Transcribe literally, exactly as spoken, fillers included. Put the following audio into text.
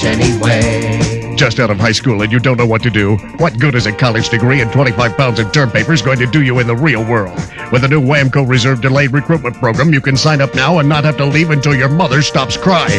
anyway. Just out of high school and you don't know what to do? What good is a college degree and twenty-five pounds in term papers going to do you in the real world? With the new WAMCO Reserve Delayed Recruitment Program, you can sign up now and not have to leave until your mother stops crying.